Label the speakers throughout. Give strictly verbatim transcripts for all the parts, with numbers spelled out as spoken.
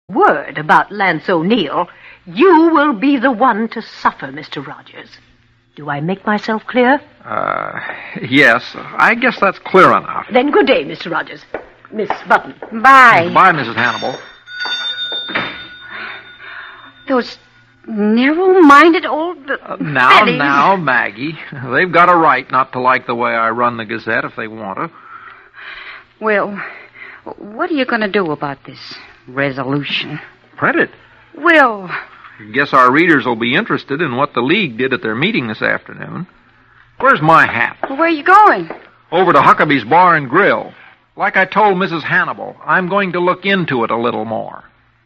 Speaker 1: word about Lance O'Neill, you will be the one to suffer, Mister Rogers. Do I make myself clear?
Speaker 2: Uh, yes. I guess that's clear enough.
Speaker 1: Then good day, Mister Rogers. Miss Button.
Speaker 3: Bye.
Speaker 2: Bye, Missus Hannibal.
Speaker 3: Those narrow-minded old...
Speaker 2: Uh, now,
Speaker 3: Betties.
Speaker 2: now, Maggie. They've got a right not to like the way I run the Gazette if they want to.
Speaker 3: Well, what are you going to do about this resolution?
Speaker 2: Print it.
Speaker 3: Well...
Speaker 2: Guess our readers will be interested in what the League did at their meeting this afternoon. Where's my hat?
Speaker 3: Where are you going?
Speaker 2: Over to Huckabee's Bar and Grill. Like I told Missus Hannibal, I'm going to look into it a little more.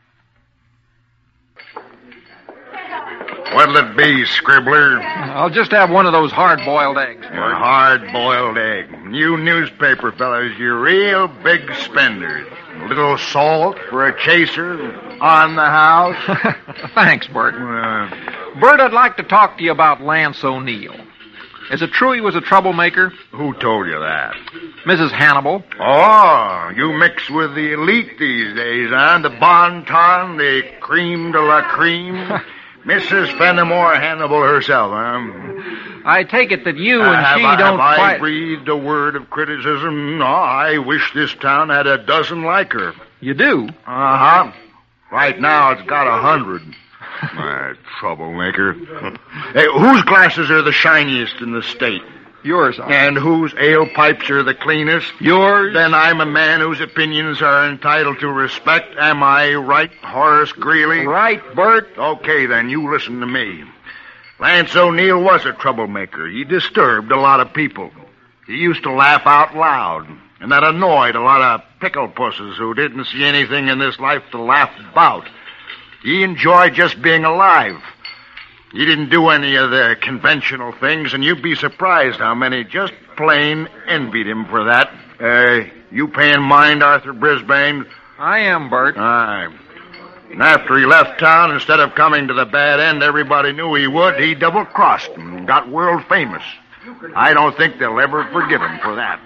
Speaker 4: What'll it be, Scribbler?
Speaker 2: I'll just have one of those hard-boiled eggs.
Speaker 4: A hard-boiled egg. You newspaper fellas, you're real big spenders. A little salt for a chaser on the house.
Speaker 2: Thanks, Bert.
Speaker 4: Uh,
Speaker 2: Bert, I'd like to talk to you about Lance O'Neill. Is it true he was a troublemaker?
Speaker 4: who told you that?
Speaker 2: Missus Hannibal.
Speaker 4: Oh, you mix with the elite these days, huh? The bon ton, the creme de la creme. Missus Fenimore Hannibal herself, huh?
Speaker 2: I take it that you
Speaker 4: Uh,
Speaker 2: and
Speaker 4: have
Speaker 2: she
Speaker 4: I,
Speaker 2: don't
Speaker 4: have
Speaker 2: quite...
Speaker 4: I breathed a word of criticism? No, I wish this town had a dozen like her.
Speaker 2: You do?
Speaker 4: Uh-huh. Right now, it's got a hundred. My troublemaker. Hey, whose glasses are the shiniest in the state?
Speaker 2: Yours are.
Speaker 4: And whose ale pipes are the cleanest?
Speaker 2: Yours?
Speaker 4: Then I'm a man whose opinions are entitled to respect. Am I right, Horace Greeley?
Speaker 2: Right, Bert.
Speaker 4: Okay, then, you listen to me. Lance O'Neill was a troublemaker. He disturbed a lot of people. He used to laugh out loud, and that annoyed a lot of pickle pusses who didn't see anything in this life to laugh about. He enjoyed just being alive. He didn't do any of the conventional things, and you'd be surprised how many just plain envied him for that. Uh, you paying mind, Arthur Brisbane?
Speaker 2: I am, Bert.
Speaker 4: Aye. And after he left town, instead of coming to the bad end everybody knew he would, he double-crossed and got world famous. I don't think they'll ever forgive him for that.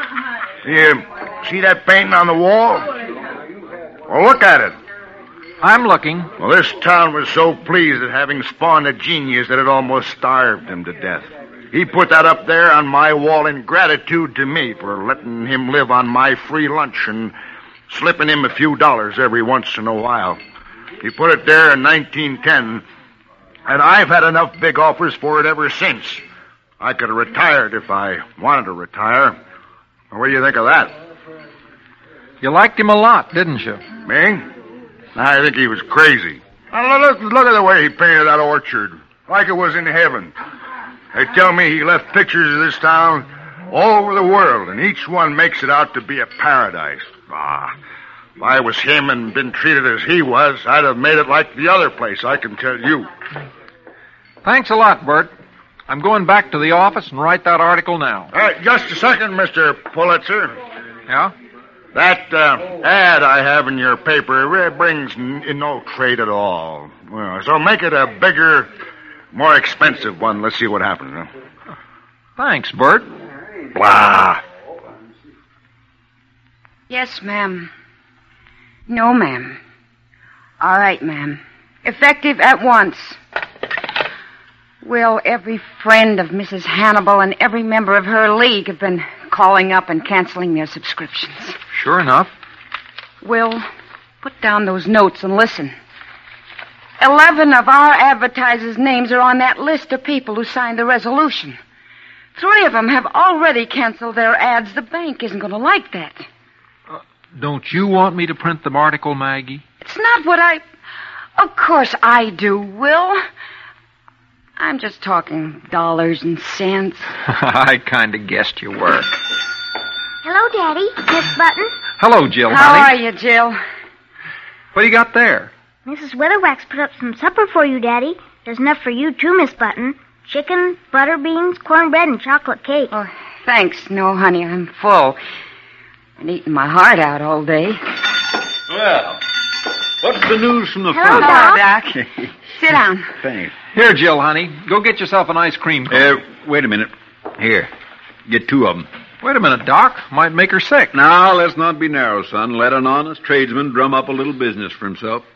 Speaker 4: You see that painting on the wall? Well, look at it.
Speaker 2: I'm looking.
Speaker 4: Well, this town was so pleased at having spawned a genius that it almost starved him to death. He put that up there on my wall in gratitude to me for letting him live on my free lunch and slipping him a few dollars every once in a while. He put it there in nineteen ten, and I've had enough big offers for it ever since. I could have retired if I wanted to retire. What do you think of that?
Speaker 2: You liked him a lot, didn't you?
Speaker 4: Me? I think he was crazy. Now, Look, look at the way he painted that orchard, like it was in heaven. They tell me he left pictures of this town all over the world, and each one makes it out to be a paradise. Ah, if I was him and been treated as he was, I'd have made it like the other place, I can tell you.
Speaker 2: Thanks a lot, Bert. I'm going back to the office and write that article now.
Speaker 4: Uh, just a second, Mister Pulitzer.
Speaker 2: Yeah?
Speaker 4: That uh, ad I have in your paper it brings n- in no trade at all. Well, so make it a bigger, more expensive one. Let's see what happens. Huh?
Speaker 2: Thanks, Bert.
Speaker 4: Blah.
Speaker 3: Yes, ma'am. No, ma'am. All right, ma'am. Effective at once. Well, every friend of Missus Hannibal and every member of her league have been calling up and canceling their subscriptions.
Speaker 2: Sure enough.
Speaker 3: Will, put down those notes and listen. Eleven of our advertisers' names are on that list of people who signed the resolution. Three of them have already canceled their ads. The bank isn't going to like that.
Speaker 2: Uh, don't you want me to print the article, Maggie?
Speaker 3: It's not what I... Of course I do, Will. I'm just talking dollars and cents.
Speaker 2: I kind of guessed you were.
Speaker 5: Hello, Daddy. Miss Button.
Speaker 2: Hello, Jill,
Speaker 3: How
Speaker 2: honey.
Speaker 3: are you, Jill?
Speaker 2: What do you got there?
Speaker 5: Missus Weatherwax put up some supper for you, Daddy. There's enough for you, too, Miss Button. Chicken, butter beans, cornbread, and chocolate cake.
Speaker 3: Oh, thanks. No, honey, I'm full. I've eaten my heart out all day.
Speaker 6: Well, what's the news from the
Speaker 5: Hello,
Speaker 6: front?
Speaker 5: Doc.
Speaker 3: Doc. Sit down.
Speaker 6: Thanks.
Speaker 2: Here, Jill, honey. Go get yourself an ice cream cone.
Speaker 6: Uh, wait a minute. Here, get two of them.
Speaker 2: Wait a minute, Doc. Might make her sick.
Speaker 6: Now, let's not be narrow, son. Let an honest tradesman drum up a little business for himself.